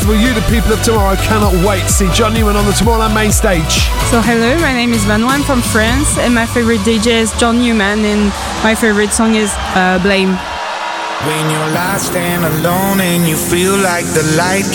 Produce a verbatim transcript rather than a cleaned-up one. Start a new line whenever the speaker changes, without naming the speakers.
Well, you, the people of tomorrow, cannot wait to see John Newman on the Tomorrowland main stage.
So hello, my name is Benoît, I'm from France, and my favorite D J is John Newman, and my favorite song is uh, Blame.
When you're lost and alone and you feel like the light